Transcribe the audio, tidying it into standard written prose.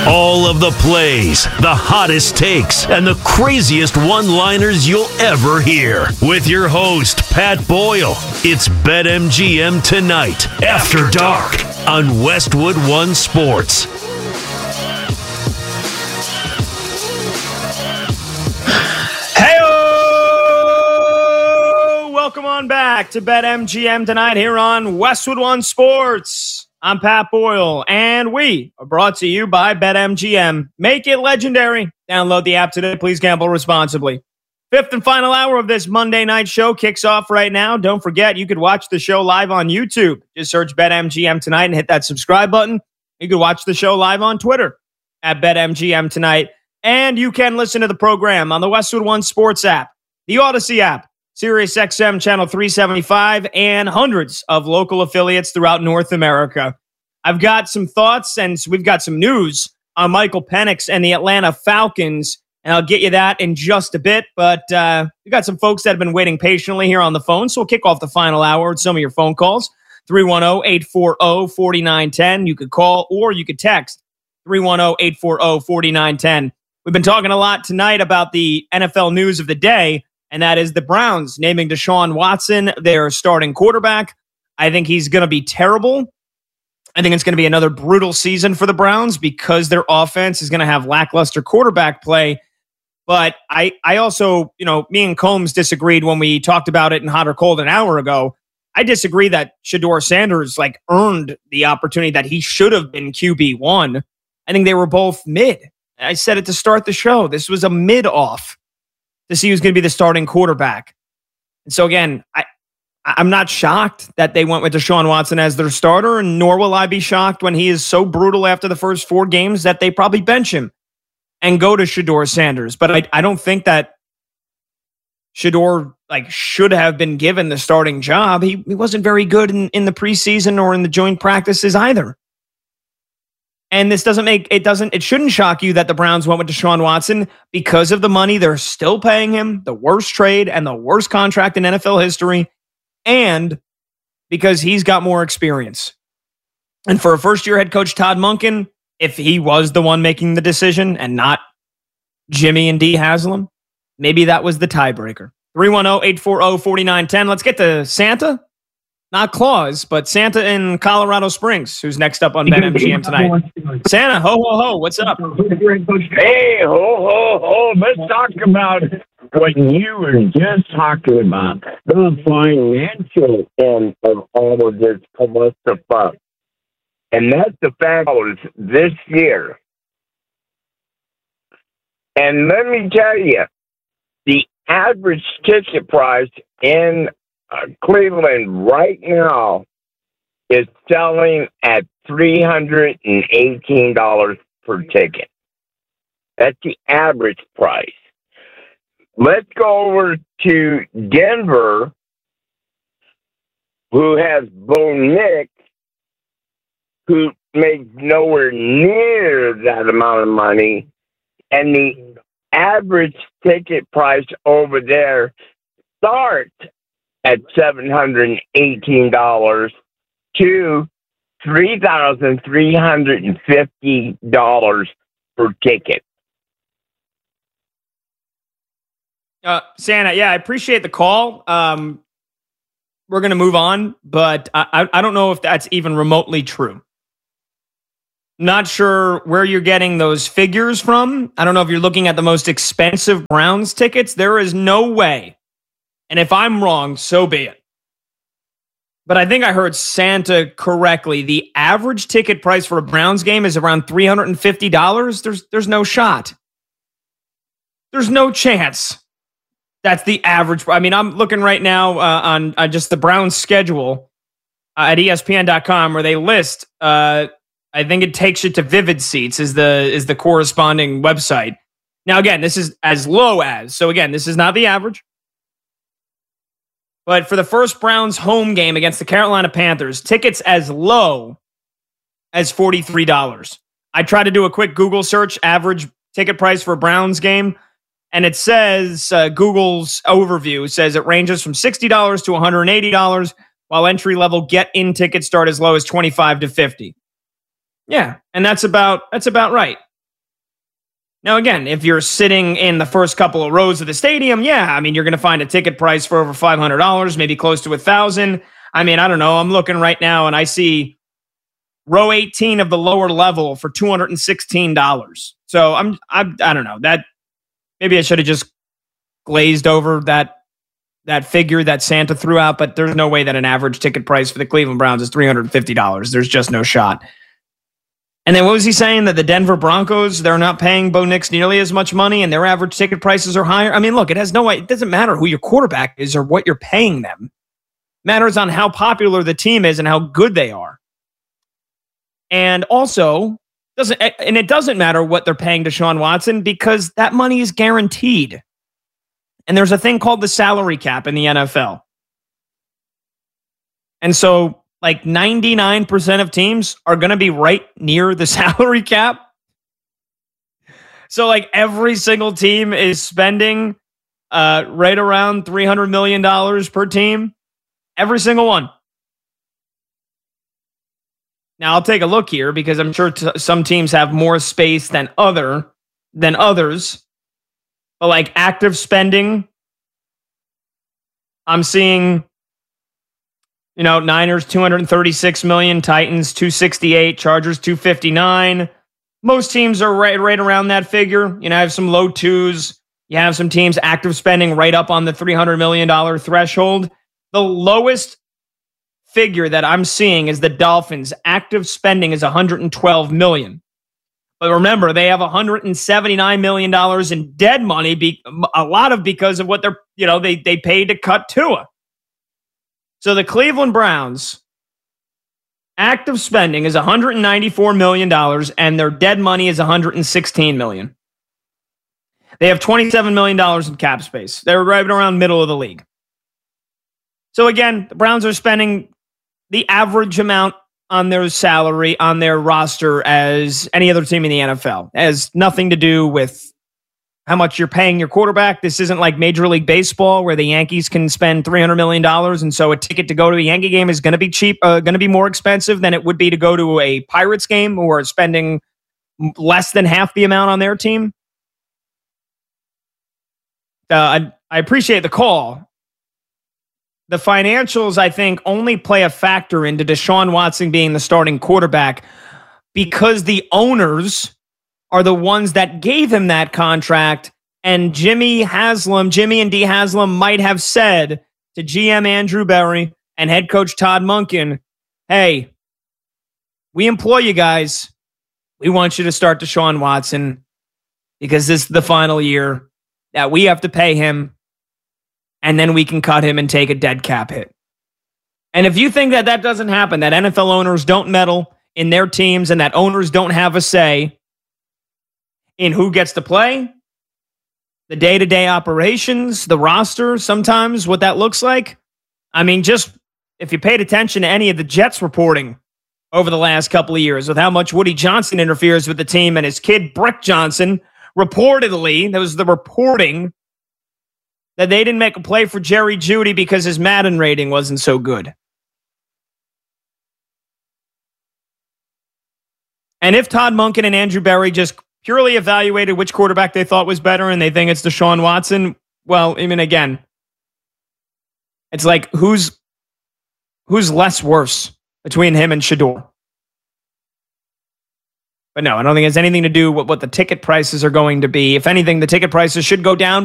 All of the plays, the hottest takes, and the craziest one-liners you'll ever hear. With your host, Pat Boyle. It's BetMGM Tonight, After Dark, on Westwood One Sports. Hey-o! Welcome on back to BetMGM Tonight here on Westwood One Sports. I'm Pat Boyle, and we are brought to you by BetMGM. Make it legendary. Download the app today. Please gamble responsibly. Fifth and final hour of this Monday night show kicks off right now. Don't forget, you could watch the show live on YouTube. Just search BetMGM Tonight and hit that subscribe button. You could watch the show live on Twitter at BetMGM Tonight. And you can listen to the program on the Westwood One Sports app, the Odyssey app, SiriusXM Channel 375, and hundreds of local affiliates throughout North America. I've got some thoughts, and we've got some news on Michael Penix and the Atlanta Falcons, and I'll get you that in just a bit. But we got some folks that have been waiting patiently here on the phone, so we'll kick off the final hour with some of your phone calls. 310-840-4910. You could call or you could text 310-840-4910. We've been talking a lot tonight about the NFL news of the day, and that is the Browns naming Deshaun Watson their starting quarterback. I think he's going to be terrible. I think it's going to be another brutal season for the Browns because their offense is going to have lackluster quarterback play. But I also, me and Combs disagreed when we talked about it in Hot or Cold an hour ago. I disagree that Shedeur Sanders earned the opportunity that he should have been QB1. I think they were both mid. I said it to start the show. This was a mid-off to see who's going to be the starting quarterback. And so again, I'm not shocked that they went with Deshaun Watson as their starter, and nor will I be shocked when he is so brutal after the first 4 games that they probably bench him and go to Shedeur Sanders. But I don't think that Shedeur should have been given the starting job. He wasn't very good in the preseason or in the joint practices either. And it shouldn't shock you that the Browns went with Deshaun Watson because of the money they're still paying him, the worst trade and the worst contract in NFL history, and because he's got more experience. And for a first-year head coach, Todd Monken, if he was the one making the decision and not Jimmy and Dee Haslam, maybe that was the tiebreaker. 310-840-4910. Let's get to Santa. Not Claus, but Santa in Colorado Springs, who's next up on BetMGM Tonight. Santa, ho, ho, ho, what's up? Hey, ho, ho, ho, let's talk about what you were just talking about, the financial end of all of this stuff. And that's the fact this year. And let me tell you, the average ticket price in Cleveland right now is selling at $318 per ticket. That's the average price. Let's go over to Denver, who has Bo Nix, who makes nowhere near that amount of money, and the average ticket price over there starts at $718 to $3,350 per ticket. Santa, yeah, I appreciate the call. We're going to move on, but I don't know if that's even remotely true. Not sure where you're getting those figures from. I don't know if you're looking at the most expensive Browns tickets. There is no way. And if I'm wrong, so be it. But I think I heard Santa correctly. The average ticket price for a Browns game is around $350. There's no shot. There's no chance. That's the average. I mean, I'm looking right now on just the Browns schedule at ESPN.com where they list. I think it takes you to Vivid Seats is the corresponding website. Now, again, this is as low as. So, again, this is not the average. But for the first Browns home game against the Carolina Panthers, tickets as low as $43. I tried to do a quick Google search, average ticket price for a Browns game, and it says, Google's overview says it ranges from $60 to $180, while entry-level get-in tickets start as low as $25 to $50. Yeah, and that's about right. Now, again, if you're sitting in the first couple of rows of the stadium, yeah, I mean, you're going to find a ticket price for over $500, maybe close to $1,000. I mean, I don't know. I'm looking right now and I see row 18 of the lower level for $216. So I don't know. That maybe I should have just glazed over that figure that Santa threw out, but there's no way that an average ticket price for the Cleveland Browns is $350. There's just no shot. And then what was he saying? That the Denver Broncos, they're not paying Bo Nix nearly as much money and their average ticket prices are higher? I mean, look, it doesn't matter who your quarterback is or what you're paying them. It matters on how popular the team is and how good they are. And also, it doesn't matter what they're paying Deshaun Watson because that money is guaranteed. And there's a thing called the salary cap in the NFL. And so, like 99% of teams are going to be right near the salary cap. So like every single team is spending right around $300 million per team. Every single one. Now I'll take a look here because I'm sure some teams have more space than others. But like active spending, I'm seeing, Niners $236 million, Titans $268, Chargers $259. Most teams are right around that figure. I have some low twos. You have some teams active spending right up on the $300 million threshold. The lowest figure that I'm seeing is the Dolphins. Active spending is $112 million. But remember, they have $179 million in dead money, a lot of because of what they paid to cut Tua. So the Cleveland Browns, active spending is $194 million, and their dead money is $116 million. They have $27 million in cap space. They're right around middle of the league. So again, the Browns are spending the average amount on their salary, on their roster as any other team in the NFL. It has nothing to do with how much you're paying your quarterback. This isn't like Major League Baseball where the Yankees can spend $300 million. And so a ticket to go to a Yankee game is going to be going to be more expensive than it would be to go to a Pirates game who are spending less than half the amount on their team. I appreciate the call. The financials, I think, only play a factor into Deshaun Watson being the starting quarterback because the owners are the ones that gave him that contract. And Jimmy and Dee Haslam might have said to GM Andrew Berry and head coach Todd Monken, hey, we employ you guys. We want you to start Deshaun Watson because this is the final year that we have to pay him. And then we can cut him and take a dead cap hit. And if you think that doesn't happen, that NFL owners don't meddle in their teams and that owners don't have a say in who gets to play, the day-to-day operations, the roster, sometimes what that looks like. I mean, just if you paid attention to any of the Jets reporting over the last couple of years with how much Woody Johnson interferes with the team and his kid, Brick Johnson, reportedly, there was the reporting that they didn't make a play for Jerry Jeudy because his Madden rating wasn't so good. And if Todd Monken and Andrew Berry just purely evaluated which quarterback they thought was better and they think it's Deshaun Watson, well, I mean, again, it's like who's less worse between him and Shador? But no, I don't think it has anything to do with what the ticket prices are going to be. If anything, the ticket prices should go down